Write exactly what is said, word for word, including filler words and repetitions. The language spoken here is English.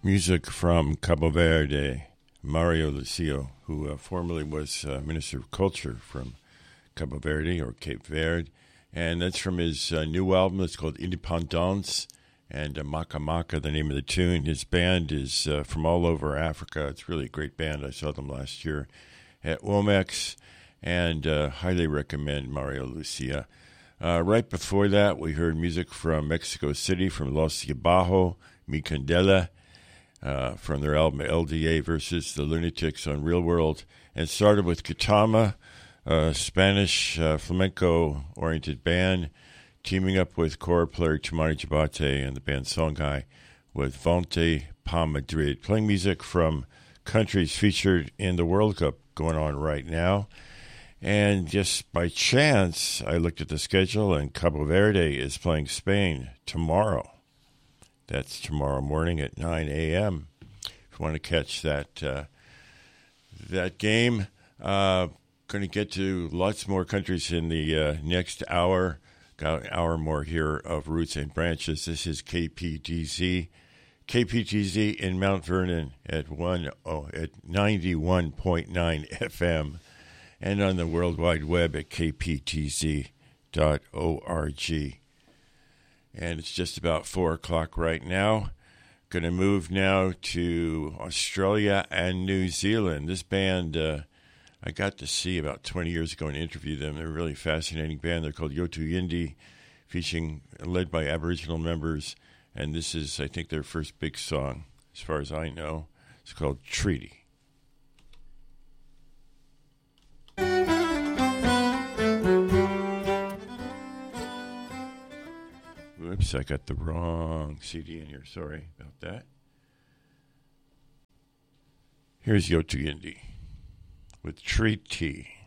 Music from Cabo Verde, Mario Lucio, who uh, formerly was uh, Minister of Culture from Cabo Verde or Cape Verde. And that's from his uh, new album. It's called Independence, and uh, Maka Maka, the name of the tune. His band is uh, from all over Africa. It's really a great band. I saw them last year at Womex, and uh, highly recommend Mario Lucia. Uh, right before that, we heard music from Mexico City, from Los Yabajo, Mi Candela, uh, from their album L D A versus the Lunatics on Real World, and started with Katama, a Spanish uh, flamenco-oriented band, teaming up with core player Tumani Jabate and the band Songhai with Vente Pa Madrid, playing music from countries featured in the World Cup going on right now. And just by chance, I looked at the schedule, and Cabo Verde is playing Spain tomorrow. That's tomorrow morning at nine a.m. If you want to catch that uh, that game, uh, going to get to lots more countries in the uh, next hour. Got an hour more here of Roots and Branches. This is K P T Z. K P T Z in Mount Vernon at one oh at ninety-one point nine F M, and on the World Wide Web at k p t z dot org. And it's just about four o'clock right now. Going to move now to Australia and New Zealand. This band uh, I got to see about twenty years ago and interview them. They're a really fascinating band. They're called Yotu Yindi, featuring led by Aboriginal members. And this is, I think, their first big song, as far as I know. It's called Treaty. Whoops, I got the wrong C D in here. Sorry about that. Here's Yotu Yindi with Treaty.